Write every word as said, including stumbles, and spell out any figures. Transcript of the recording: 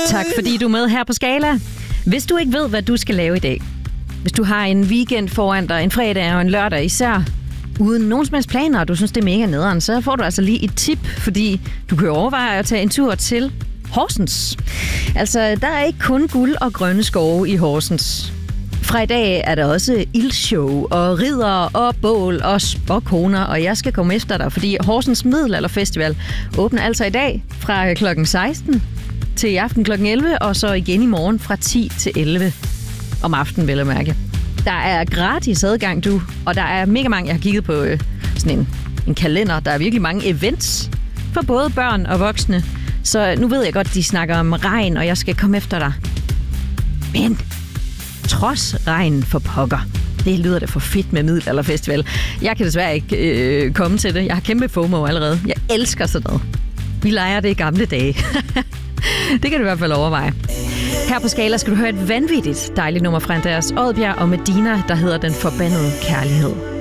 Tak fordi du er med her på Skala. Hvis du ikke ved, hvad du skal lave i dag, hvis du har en weekend foran dig, en fredag og en lørdag især, uden nogen som helst planer, og du synes, det er mega nederen, så får du altså lige et tip, fordi du kan overveje at tage en tur til Horsens. Altså, der er ikke kun guld og grønne skove i Horsens. Fra i dag er der også ildshow og ridder og bål og spåkoner, og jeg skal komme efter dig, fordi Horsens Middelalderfestival åbner altså i dag fra klokken seksten til i aften klokken elleve, og så igen i morgen fra ti til elleve om aftenen, vel at mærke. Der er gratis adgang, du, og der er mega mange, jeg har kigget på øh, sådan en, en kalender, der er virkelig mange events for både børn og voksne. Så nu ved jeg godt, de snakker om regn, og jeg skal komme efter dig. Men trods regn for pokker, det lyder da for fedt med Middelalderfestival. Jeg kan desværre ikke øh, komme til det. Jeg har kæmpe FOMO allerede. Jeg elsker sådan noget. Vi leger det i gamle dage. Det kan du i hvert fald overveje. Her på Skala skal du høre et vanvittigt dejligt nummer fra Andreas Odbjerg og Medina, der hedder Den Forbandede Kærlighed.